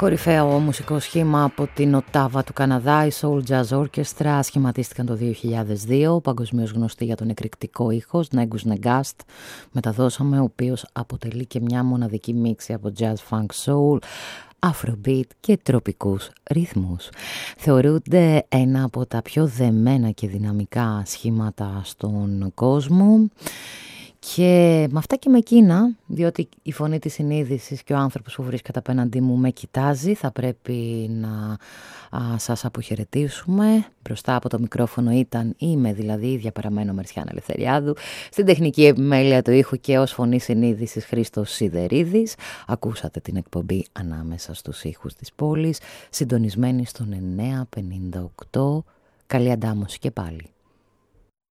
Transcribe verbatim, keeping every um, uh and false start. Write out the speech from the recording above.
Κορυφαίο μουσικό σχήμα από την Οτάβα του Καναδά, η Soul Jazz Orchestra, σχηματίστηκαν το δύο χιλιάδες δύο, παγκοσμίως γνωστή για τον εκρηκτικό ήχο, Negus Negast, μεταδώσαμε, ο οποίος αποτελεί και μια μοναδική μίξη από jazz, funk, soul, afrobeat και τροπικούς ρυθμούς. Θεωρούνται ένα από τα πιο δεμένα και δυναμικά σχήματα στον κόσμο. Και με αυτά και με εκείνα, διότι η φωνή της συνείδησης και ο άνθρωπος που βρίσκεται απέναντί μου με κοιτάζει, θα πρέπει να α, σας αποχαιρετήσουμε. Μπροστά από το μικρόφωνο ήταν, είμαι δηλαδή, η ίδια παραμένω Μερσιάνα Ελευθεριάδου, στην τεχνική επιμέλεια του ήχου και ως φωνή συνείδησης Χρήστος Σιδερίδης. Ακούσατε την εκπομπή Ανάμεσα στους ήχους της πόλης, συντονισμένη στον εννιά πενήντα οκτώ. Καλή αντάμωση και πάλι.